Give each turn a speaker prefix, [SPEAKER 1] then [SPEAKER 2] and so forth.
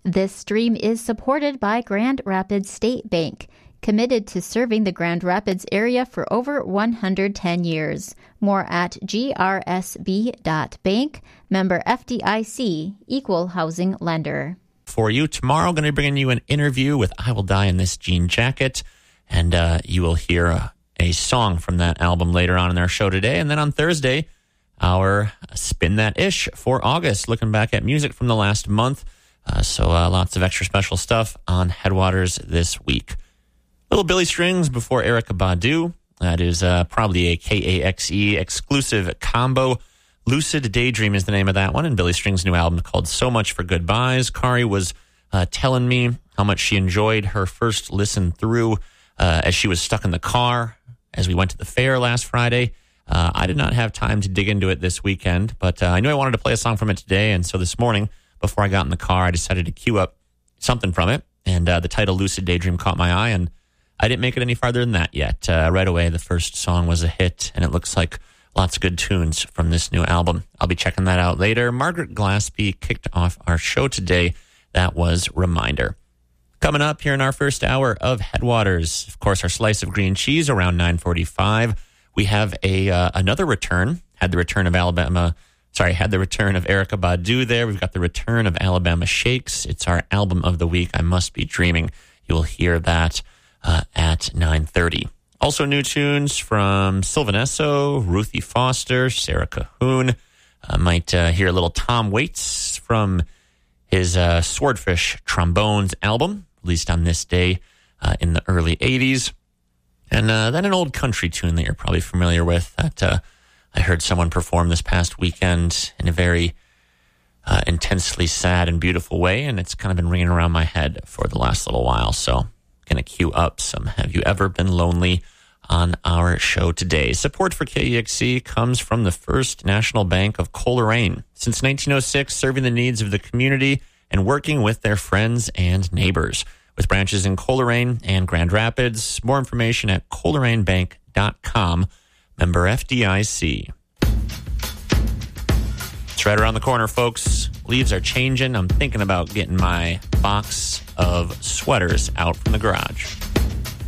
[SPEAKER 1] This stream is supported by Grand Rapids State Bank, committed to serving the Grand Rapids area for over 110 years. More at grsb.bank, member FDIC, equal housing lender.
[SPEAKER 2] For you tomorrow, going to be bringing you an interview with I Will Die in This Jean Jacket, and you will hear a song from that album later on in our show today. And then on Thursday, our Spin That Ish for August, looking back at music from the last month. So lots of extra special stuff on Headwaters this week. Little Billy Strings before Erykah Badu. That is probably a KAXE exclusive combo. Lucid Daydream is the name of that one, and Billy Strings' new album called So Much for Goodbyes. Kari was telling me how much she enjoyed her first listen through as she was stuck in the car as we went to the fair last Friday. I did not have time to dig into it this weekend, but I knew I wanted to play a song from it today, and so this morning, before I got in the car, I decided to queue up something from it, and the title Lucid Daydream caught my eye, and I didn't make it any farther than that yet. Right away, the first song was a hit, and it looks like lots of good tunes from this new album. I'll be checking that out later. Margaret Glaspie kicked off our show today. That was Reminder. Coming up here in our first hour of Headwaters, of course, our slice of green cheese around 9:45. We have another return. Had the return of Erykah Badu there. We've got the return of Alabama Shakes. It's our album of the week, I Must Be Dreaming. You will hear that at 9:30. Also new tunes from Sylvan Esso, Ruthie Foster, Sarah Cahoon. Might hear a little Tom Waits from his Swordfish Trombones album, released on this day in the early 80s. And then an old country tune that you're probably familiar with that I heard someone perform this past weekend in a very intensely sad and beautiful way, and it's kind of been ringing around my head for the last little while. So going to queue up some Have You Ever Been Lonely on our show today. Support for KEXC comes from the First National Bank of Coleraine. Since 1906, serving the needs of the community and working with their friends and neighbors. With branches in Coleraine and Grand Rapids. More information at ColeraneBank.com. Member FDIC. It's right around the corner, folks. Leaves are changing. I'm thinking about getting my box of sweaters out from the garage.